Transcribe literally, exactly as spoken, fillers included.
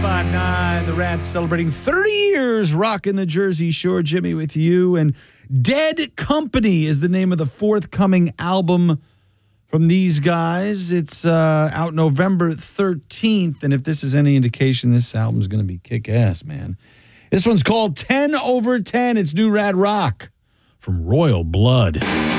five nine, The Rats celebrating thirty years rocking the Jersey Shore. Jimmy with you. And Dead Company is the name of the forthcoming album from these guys. It's uh, out November thirteenth. And if this is any indication, this album's going to be kick-ass, man. This one's called ten over ten. It's New Rad Rock from Royal Blood.